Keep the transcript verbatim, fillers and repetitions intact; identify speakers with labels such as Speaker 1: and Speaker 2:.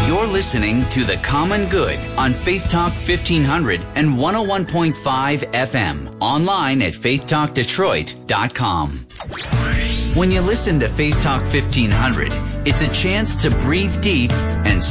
Speaker 1: You're listening to The Common Good on Faith Talk fifteen hundred and one oh one point five F M. Online at faith talk detroit dot com. When you listen to Faith Talk fifteen hundred, it's a chance to breathe deep and